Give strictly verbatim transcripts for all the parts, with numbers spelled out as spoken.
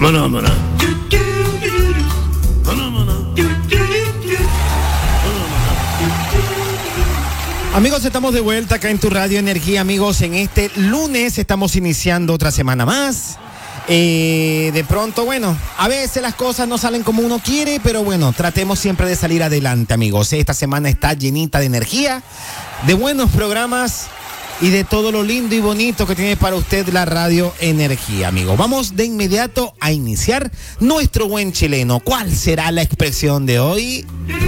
Maná, maná. Maná, maná. Amigos, estamos de vuelta acá en tu Radio Energía, amigos. En este lunes estamos iniciando otra semana más. Eh, de pronto, bueno, a veces las cosas no salen como uno quiere, pero bueno, tratemos siempre de salir adelante, amigos. Esta semana está llenita de energía, de buenos programas y de todo lo lindo y bonito que tiene para usted la Radio Energía, amigos. Vamos de inmediato a iniciar nuestro buen chileno. ¿Cuál será la expresión de hoy?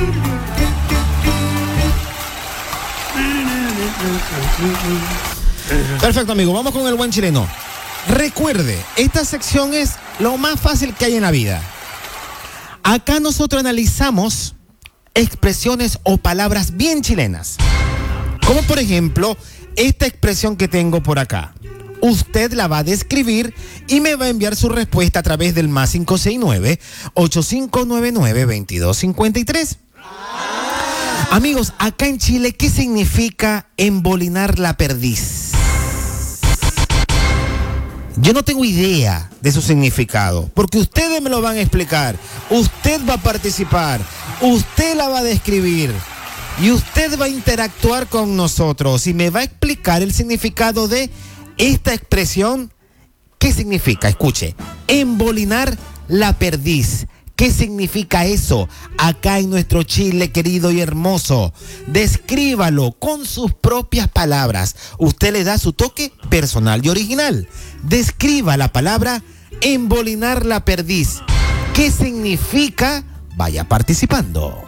Perfecto, amigo, vamos con el buen chileno. Recuerde, esta sección es lo más fácil que hay en la vida. Acá nosotros analizamos expresiones o palabras bien chilenas. Como por ejemplo, esta expresión que tengo por acá. Usted la va a describir y me va a enviar su respuesta a través del más cinco seis nueve, ocho cinco nueve nueve, dos dos cinco tres. Amigos, acá en Chile, ¿qué significa embolinar la perdiz? Yo no tengo idea de su significado, porque ustedes me lo van a explicar. Usted va a participar, usted la va a describir y usted va a interactuar con nosotros y me va a explicar el significado de esta expresión. ¿Qué significa? Escuche, embolinar la perdiz. ¿Qué significa eso acá en nuestro Chile querido y hermoso? Descríbalo con sus propias palabras. Usted le da su toque personal y original. Describa la palabra embolinar la perdiz. ¿Qué significa? Vaya participando.